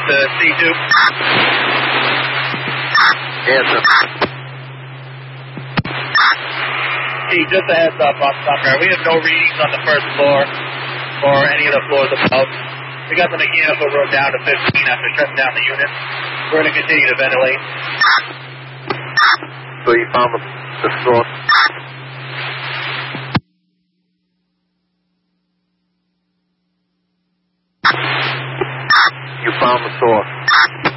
to C2. Answer. Chief, just a heads up on Sumner. We have no readings on the first floor or any of the floors above. We got the mechanical room down to 15 after shutting down the unit. We're going to continue to ventilate. So you found the source? You found the source.